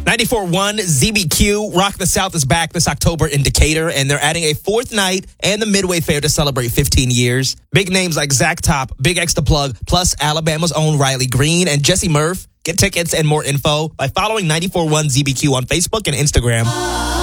94.1 ZBQ Rock the South is back this October in Decatur, and they're adding a fourth night and the Midway Fair to celebrate 15 years. Big names like Zach Top, Big X The Plug, plus Alabama's own Riley Green and Jesse Murph. Get tickets and more info by following 94.1 ZBQ on Facebook and Instagram.